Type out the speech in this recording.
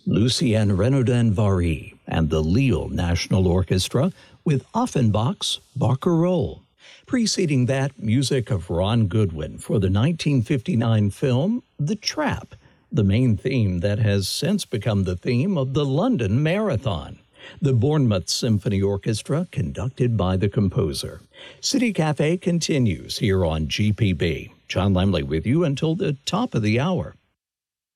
Lucien Renaudin-Vary and the Lille National Orchestra with Offenbach's Barcarolle. Preceding that, music of Ron Goodwin for the 1959 film The Trap, the main theme that has since become the theme of the London Marathon. The Bournemouth Symphony Orchestra, conducted by the composer. City Cafe continues here on GPB. John Lemley with you until the top of the hour.